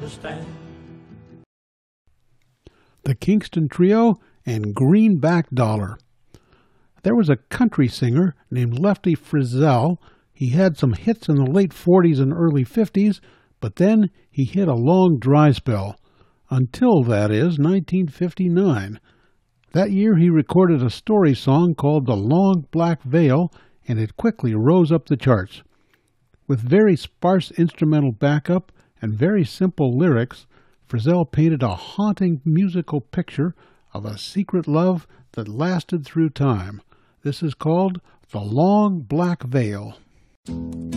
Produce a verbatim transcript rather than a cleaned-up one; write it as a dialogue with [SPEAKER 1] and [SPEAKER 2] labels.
[SPEAKER 1] understand.
[SPEAKER 2] The Kingston Trio and Greenback Dollar. There was a country singer named Lefty Frizzell. He had some hits in the late forties and early fifties, but then he hit a long dry spell. Until, that is, nineteen fifty-nine. That year he recorded a story song called The Long Black Veil, and it quickly rose up the charts. With very sparse instrumental backup and very simple lyrics, Frizzell painted a haunting musical picture of a secret love that lasted through time. This is called The Long Black Veil.